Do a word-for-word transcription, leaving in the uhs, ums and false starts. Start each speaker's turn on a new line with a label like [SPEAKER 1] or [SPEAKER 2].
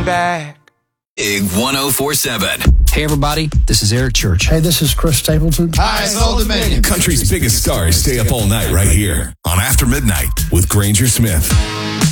[SPEAKER 1] back.
[SPEAKER 2] Big one oh four seven.
[SPEAKER 3] Hey, everybody, this is Eric Church.
[SPEAKER 4] Hey, this is Chris Stapleton.
[SPEAKER 5] Hi, it's Old Dominion.
[SPEAKER 6] Country's biggest stars stay up all night right here on After Midnight with Granger Smith.